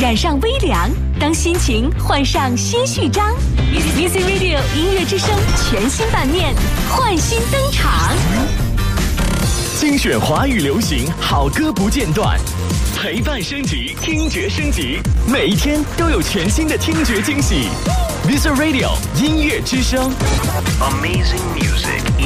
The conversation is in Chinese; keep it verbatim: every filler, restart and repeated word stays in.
染上微凉，当心情换上新序章。Music Radio 音乐之声全新版面，焕新登场。 精选华语流行好歌不间断，陪伴升级，听觉升级，每一天都有全新的听觉惊喜。Music Radio 音乐之声 ，Amazing Music。